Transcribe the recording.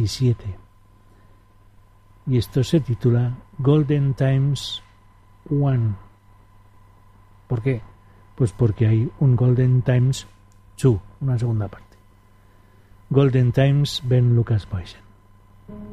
17. Y esto se titula Golden Times 1. ¿Por qué? Pues porque hay un Golden Times 2, una segunda parte. Golden Times, Ben Lucas Boysen.